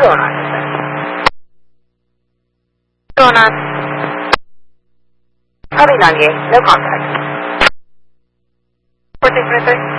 going on? What's going on? Copy 98. No contact. 1423.